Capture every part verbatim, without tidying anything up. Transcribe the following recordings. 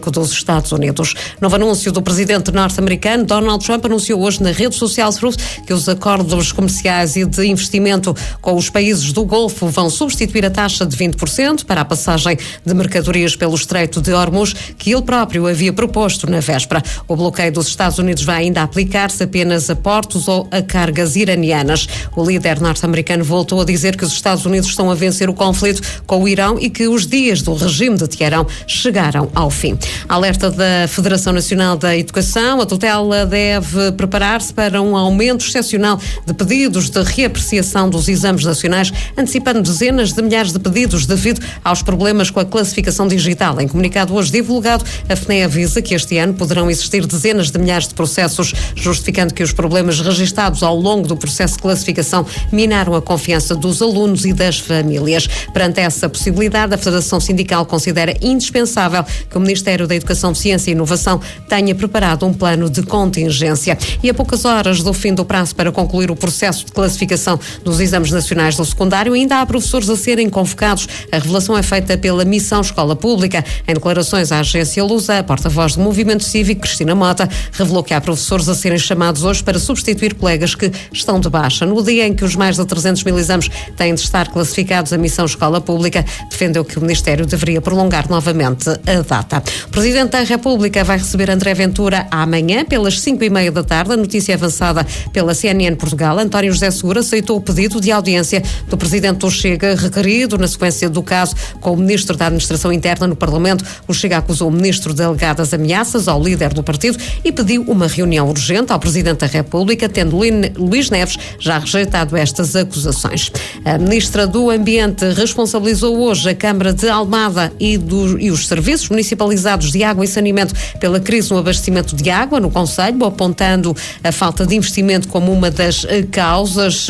Económico dos Estados Unidos. Novo anúncio do presidente norte-americano. Donald Trump anunciou hoje na rede social Truth que os acordos comerciais e de investimento com os países do Golfo vão substituir a taxa de vinte por cento para a passagem de mercadorias pelo Estreito de Hormuz, que ele próprio havia proposto na véspera. O bloqueio dos Estados Unidos vai ainda aplicar-se apenas a portos ou a cargas iranianas. O líder norte-americano voltou a dizer que os Estados Unidos estão a vencer o conflito com o Irão e que os dias do regime de Teherão chegaram ao fim. Alerta da Federação Nacional da Educação. A tutela deve preparar-se para um aumento excepcional de pedidos de reapreciação dos exames nacionais, antecipando dezenas de milhares de pedidos devido aos problemas com a classificação digital. Em comunicado hoje divulgado, a F N E avisa que este ano poderão existir dezenas de milhares de processos, justificando que os problemas registados ao longo do processo de classificação minaram a confiança dos alunos e das famílias. Perante essa possibilidade, a Federação Sindical considera indispensável que o Ministério da Educação, Ciência e Inovação tenha preparado um plano de contingência. E a poucas horas do fim do prazo para concluir o processo de classificação dos exames nacionais do secundário, ainda há professores a serem convocados. A revelação é feita pela Missão Escola Pública. Em declarações à agência Lusa, a porta-voz do Movimento Cívico, Cristina Mota, revelou que há professores a serem chamados hoje para substituir colegas que estão de baixa. No dia em que os mais de trezentos mil exames têm de estar classificados, a Missão Escola Pública defendeu que o Ministério deveria prolongar novamente a data. O Presidente da República vai receber André Ventura amanhã, pelas cinco e meia da tarde. A notícia avançada pela C N N Portugal. António José Seguro aceitou o pedido de audiência do Presidente do Chega, requerido na sequência do caso com o Ministro da Administração Interna no Parlamento. O Chega acusou o Ministro de alegadas ameaças ao líder do partido e pediu uma reunião urgente ao Presidente da República, tendo Luís Neves já rejeitado estas acusações. A Ministra do Ambiente responsabilizou hoje a Câmara de Almada e, do, e os serviços municipalizados de água e saneamento pela crise no abastecimento de água no concelho, apontando a falta de investimento como uma das causas,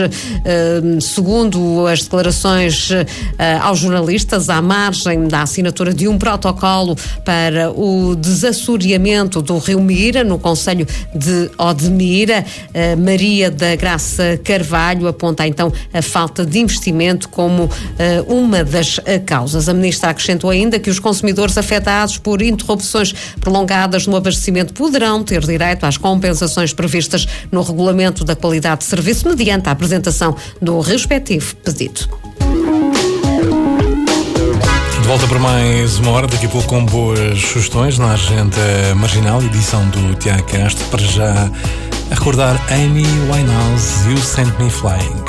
segundo as declarações aos jornalistas, à margem da assinatura de um protocolo para o desassoreamento do Rio Mira, no concelho de Odmira. Maria da Graça Carvalho aponta então a falta de investimento como uma das causas. A ministra acrescentou ainda que os consumidores afetados por interrupções prolongadas no abastecimento poderão ter direito às compensações previstas no Regulamento da Qualidade de Serviço mediante a apresentação do respectivo pedido. De volta para mais uma hora, daqui a pouco com boas sugestões na Agenda Marginal, edição do Tiago Castro. Para já, a recordar Amy Winehouse, You Sent Me Flying.